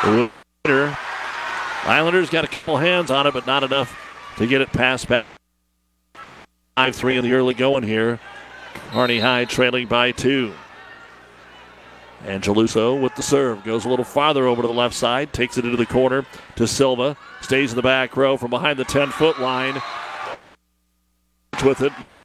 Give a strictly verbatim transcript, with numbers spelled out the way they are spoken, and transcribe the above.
Later, Islanders got a couple hands on it, but not enough to get it past back. five three in the early going here. Kearney High trailing by two. Angeluso with the serve. Goes a little farther over to the left side. Takes it into the corner to Silva. Stays in the back row from behind the ten-foot line. With it.